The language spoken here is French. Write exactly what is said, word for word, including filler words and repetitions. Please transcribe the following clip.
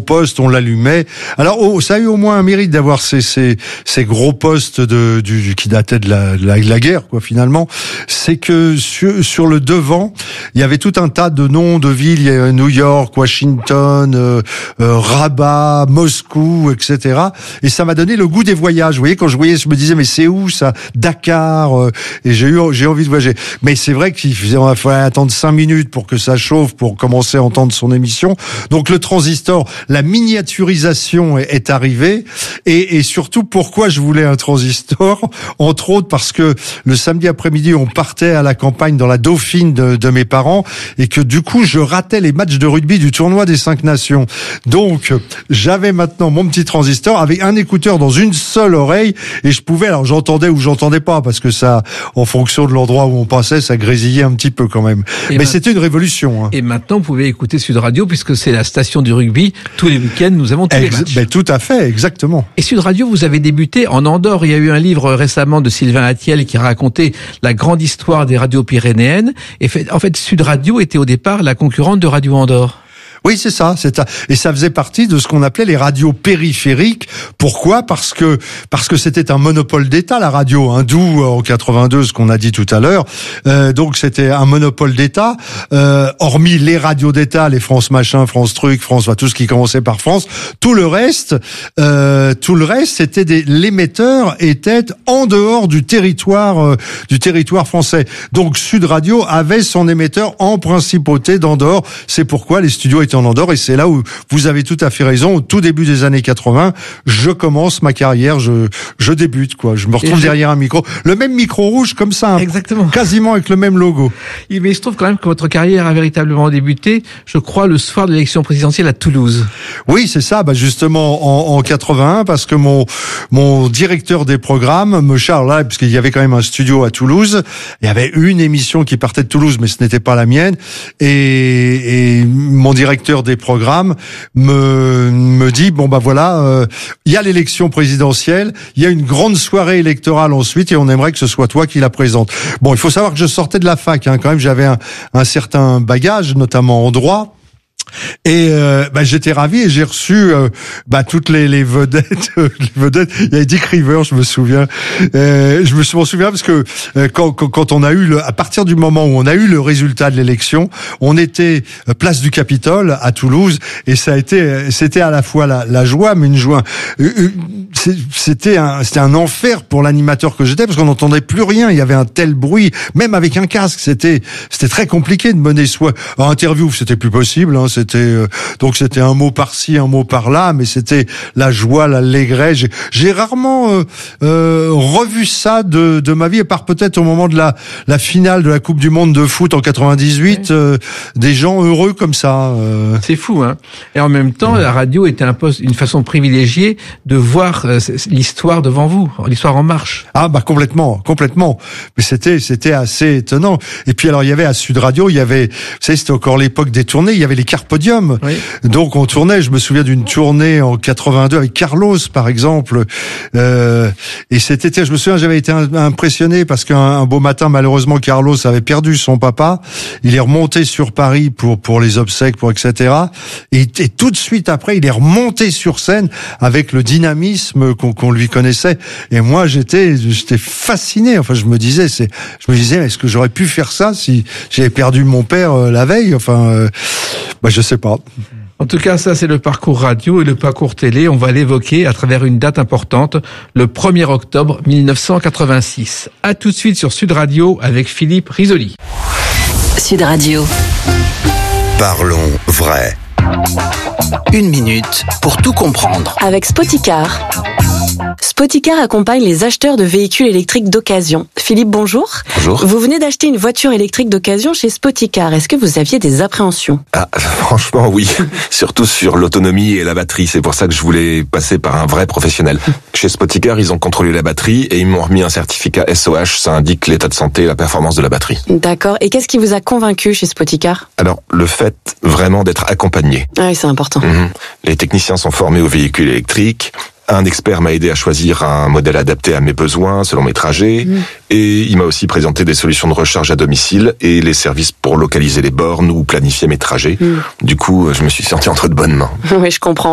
poste, on l'allumait. Alors oh, ça a eu au moins un mérite d'avoir ces ces, ces gros postes de du qui dataient de la, de la, de la guerre quoi finalement. C'est que sur, sur le devant, il y avait tout un tas de noms de villes, il y a New York, Washington, euh, euh, Rabat, Moscou, et cetera. Et ça m'a donné le goût des voyages. Vous voyez, quand je voyais, je me disais mais c'est où ça, Dakar, euh, et j'ai eu j'ai envie de voyager. Mais c'est vrai qu'il fallait attendre cinq minutes pour que ça chauffe pour commencer à entendre son émission. Donc le transistor, la miniaturisation est, est arrivée, et, et surtout pourquoi je voulais un transistor, entre autres parce que le samedi après-midi on partait à la campagne dans la Dauphine de, de mes parents, et que du coup je ratais les matchs de rugby du tournoi des cinq nations. Donc j'avais maintenant mon petit transistor avec un écouteur dans une seule oreille, et je pouvais, alors j'entendais ou j'entendais pas parce que ça, en fonction de l'endroit où on passait, ça grésillait un petit peu quand même. Et mais ma... c'était une révolution. Hein. Et maintenant vous pouvez écouter Sud Radio puisque c'est la station du rugby. Tous les week-ends nous avons tous Ex- les matchs. Ben, tout à fait, exactement. Et Sud Radio, vous avez débuté en Andorre. Il y a eu un livre récemment de Sylvain Attiel qui racontait la grande histoire des radios pyrénéennes. Et fait, en fait, Sud Radio était au départ la concurrente de Radio Andorre. Oui, c'est ça, c'est ça. Et ça faisait partie de ce qu'on appelait les radios périphériques. Pourquoi ? Parce que parce que c'était un monopole d'État, la radio, hein, d'où en quatre-vingt-deux ce qu'on a dit tout à l'heure. Euh, donc c'était un monopole d'État. Euh, hormis les radios d'État, les France Machin, France Truc, France, enfin, tout ce qui commençait par France, tout le reste, euh, tout le reste, c'était des l'émetteur était en dehors du territoire euh, du territoire français. Donc Sud Radio avait son émetteur en principauté d'Andorre. C'est pourquoi les studios étaient en Andorre, et c'est là où vous avez tout à fait raison. Au tout début des années quatre-vingts, je commence ma carrière, je je débute quoi. Je me retrouve derrière un micro, le même micro rouge comme ça, exactement, quasiment avec le même logo. Mais il se trouve quand même que votre carrière a véritablement débuté, je crois, le soir de l'élection présidentielle à Toulouse. Oui, c'est ça. Bah justement en, en quatre-vingt-un, parce que mon mon directeur des programmes me charge là, parce qu'il y avait quand même un studio à Toulouse. Il y avait une émission qui partait de Toulouse, mais ce n'était pas la mienne. Et, et mon directeur des programmes me me dit bon bah voilà, euh, il y a l'élection présidentielle, il y a une grande soirée électorale ensuite, et on aimerait que ce soit toi qui la présente. Bon, il faut savoir que je sortais de la fac, hein, quand même, j'avais un, un certain bagage, notamment en droit. Et euh, bah, j'étais ravi, et j'ai reçu euh, bah, toutes les, les vedettes. les vedettes. Il y avait Dick Rivers, je me souviens. Euh, je me m'en souviens parce que euh, quand, quand, quand on a eu le, à partir du moment où on a eu le résultat de l'élection, on était place du Capitole à Toulouse, et ça a été, c'était à la fois la, la joie, mais une joie. Euh, c'était un, c'était un enfer pour l'animateur que j'étais, parce qu'on n'entendait plus rien. Il y avait un tel bruit, même avec un casque. C'était, c'était très compliqué de mener soit en interview, c'était plus possible. Hein, C'était euh, donc c'était un mot par-ci, un mot par-là, mais c'était la joie, l'allégresse. J'ai, j'ai rarement euh, euh, revu ça de, de ma vie, à part peut-être au moment de la, la finale de la Coupe du Monde de foot en quatre-vingt-dix-huit, oui. euh, des gens heureux comme ça. Euh. C'est fou, hein. Et en même temps, la radio était un poste, une façon privilégiée de voir euh, l'histoire devant vous, l'histoire en marche. Ah bah complètement, complètement. Mais c'était c'était assez étonnant. Et puis alors il y avait à Sud Radio, il y avait, vous savez, c'était encore l'époque des tournées, il y avait les cartes Podium. Oui. Donc on tournait, je me souviens d'une tournée en quatre-vingt-deux avec Carlos par exemple, euh, et c'était, je me souviens, j'avais été impressionné parce qu'un un beau matin, malheureusement, Carlos avait perdu son papa. Il est remonté sur Paris pour pour les obsèques, pour et cetera. Et, et tout de suite après, il est remonté sur scène avec le dynamisme qu'on, qu'on lui connaissait. Et moi, j'étais j'étais fasciné. Enfin, je me disais, c'est, je me disais, est-ce que j'aurais pu faire ça si j'avais perdu mon père euh, la veille? Enfin. Euh, Bah, je sais pas. En tout cas, ça, c'est le parcours radio, et le parcours télé, on va l'évoquer à travers une date importante, le premier octobre mille neuf cent quatre-vingt-six. À tout de suite sur Sud Radio avec Philippe Risoli. Sud Radio. Parlons vrai. Une minute pour tout comprendre. Avec Spoticar. Spoticar accompagne les acheteurs de véhicules électriques d'occasion. Philippe, bonjour. Bonjour. Vous venez d'acheter une voiture électrique d'occasion chez Spoticar. Est-ce que vous aviez des appréhensions ? Ah, franchement, oui. Surtout sur l'autonomie et la batterie. C'est pour ça que je voulais passer par un vrai professionnel. Chez Spoticar, ils ont contrôlé la batterie et ils m'ont remis un certificat S O H. Ça indique l'état de santé et la performance de la batterie. D'accord. Et qu'est-ce qui vous a convaincu chez Spoticar ? Alors, le fait vraiment d'être accompagné. Ah oui, c'est important. Mmh. Les techniciens sont formés aux véhicules électriques. Un expert m'a aidé à choisir un modèle adapté à mes besoins, selon mes trajets. Mmh. Et il m'a aussi présenté des solutions de recharge à domicile et les services pour localiser les bornes ou planifier mes trajets. Mmh. Du coup, je me suis senti entre de bonnes mains. Oui, je comprends.